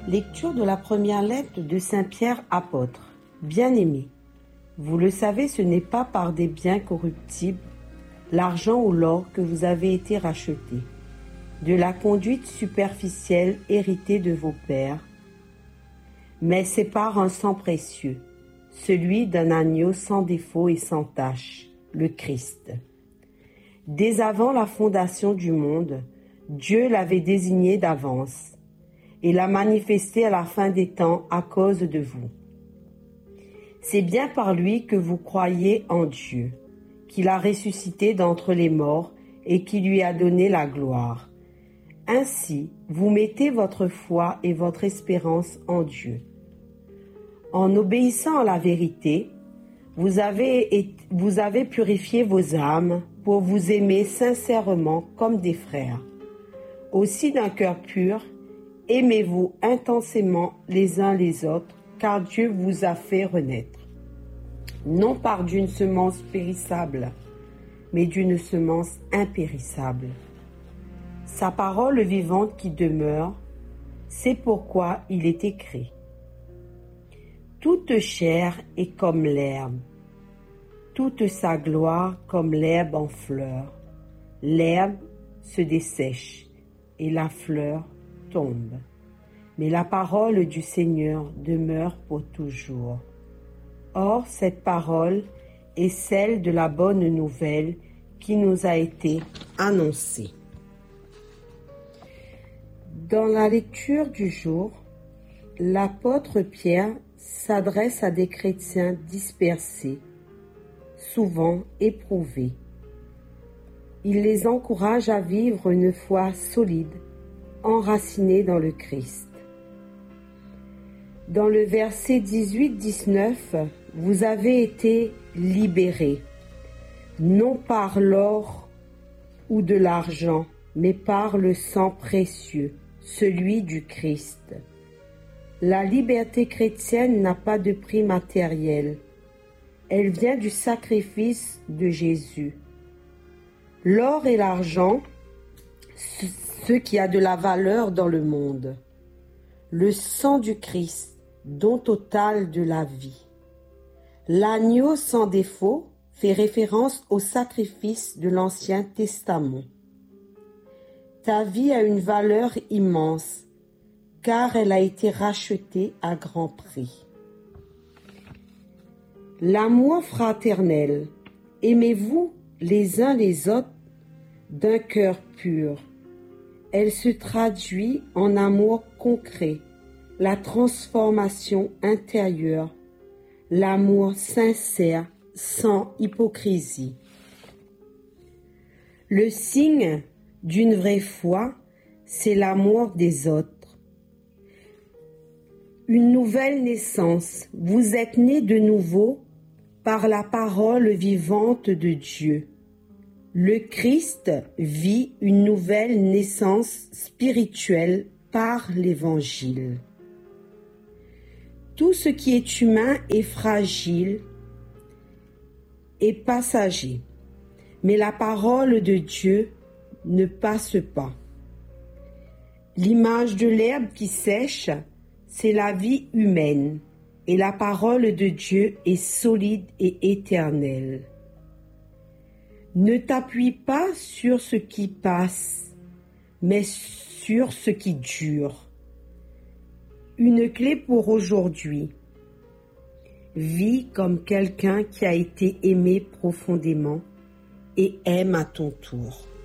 Lecture de la première lettre de Saint Pierre apôtre. Bien-aimés, vous le savez, ce n'est pas par des biens corruptibles, l'argent ou l'or, que vous avez été rachetés, de la conduite superficielle héritée de vos pères, mais c'est par un sang précieux, celui d'un agneau sans défaut et sans tache, le Christ. Dès avant la fondation du monde, Dieu l'avait désigné d'avance et l'a manifesté à la fin des temps à cause de vous. C'est bien par lui que vous croyez en Dieu, qu'il a ressuscité d'entre les morts et qui lui a donné la gloire. Ainsi, vous mettez votre foi et votre espérance en Dieu. En obéissant à la vérité, vous avez purifié vos âmes pour vous aimer sincèrement comme des frères. Aussi d'un cœur pur, aimez-vous intensément les uns les autres, car Dieu vous a fait renaître, non par d'une semence périssable, mais d'une semence impérissable. Sa parole vivante qui demeure, c'est pourquoi il est écrit. Toute chair est comme l'herbe, toute sa gloire comme l'herbe en fleur. L'herbe se dessèche et la fleur tombe. Mais la parole du Seigneur demeure pour toujours. Or, cette parole est celle de la bonne nouvelle qui nous a été annoncée. Dans la lecture du jour, l'apôtre Pierre s'adresse à des chrétiens dispersés, souvent éprouvés. Il les encourage à vivre une foi solide, enracinée dans le Christ. Dans le verset 18-19, vous avez été libérés, non par l'or ou de l'argent, mais par le sang précieux, celui du Christ. La liberté chrétienne n'a pas de prix matériel. Elle vient du sacrifice de Jésus. L'or et l'argent, ce qui a de la valeur dans le monde. Le sang du Christ, don total de la vie. L'agneau sans défaut fait référence au sacrifice de l'Ancien Testament. Ta vie a une valeur immense, car elle a été rachetée à grand prix. L'amour fraternel, aimez-vous les uns les autres d'un cœur pur. Elle se traduit en amour concret, la transformation intérieure, l'amour sincère, sans hypocrisie. Le signe d'une vraie foi, c'est l'amour des autres. Une nouvelle naissance, vous êtes nés de nouveau par la parole vivante de Dieu. Le Christ vit une nouvelle naissance spirituelle par l'Évangile. Tout ce qui est humain est fragile et passager, mais la parole de Dieu ne passe pas. L'image de l'herbe qui sèche, c'est la vie humaine, et la parole de Dieu est solide et éternelle. Ne t'appuie pas sur ce qui passe, mais sur ce qui dure. Une clé pour aujourd'hui. Vis comme quelqu'un qui a été aimé profondément et aime à ton tour.